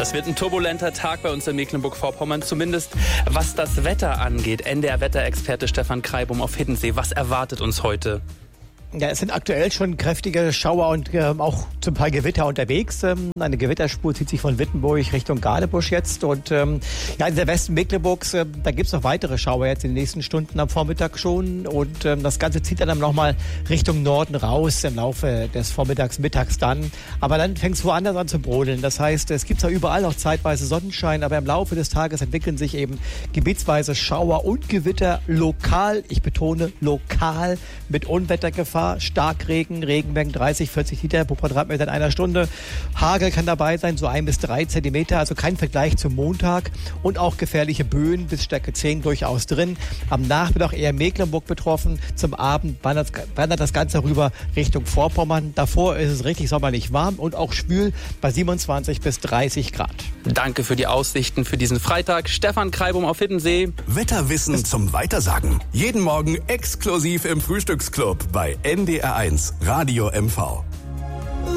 Das wird ein turbulenter Tag bei uns in Mecklenburg-Vorpommern, zumindest was das Wetter angeht. NDR-Wetterexperte Stefan Kreibum auf Hiddensee. Was erwartet uns heute? Ja, es sind aktuell schon kräftige Schauer und auch zum Teil Gewitter unterwegs. Eine Gewitterspur zieht sich von Wittenburg Richtung Gadebusch jetzt. Und in der Westen Mecklenburgs, da gibt es noch weitere Schauer jetzt in den nächsten Stunden am Vormittag schon. Und das Ganze zieht dann nochmal Richtung Norden raus im Laufe des Vormittags, mittags dann. Aber dann fängt es woanders an zu brodeln. Das heißt, es gibt zwar überall noch zeitweise Sonnenschein, aber im Laufe des Tages entwickeln sich eben gebietsweise Schauer und Gewitter lokal, ich betone lokal, mit Unwettergefahr. Starkregen, Regenmengen 30, 40 Liter pro Quadratmeter in einer Stunde. Hagel kann dabei sein, so 1 bis 3 Zentimeter, also kein Vergleich zum Montag. Und auch gefährliche Böen bis Stärke 10 durchaus drin. Am Nachmittag eher Mecklenburg betroffen. Zum Abend wandert das Ganze rüber Richtung Vorpommern. Davor ist es richtig sommerlich warm und auch schwül bei 27 bis 30 Grad. Danke für die Aussichten für diesen Freitag. Stefan Kreibum auf Hiddensee. Wetterwissen zum Weitersagen. Jeden Morgen exklusiv im Frühstücksclub bei NDR1 Radio MV.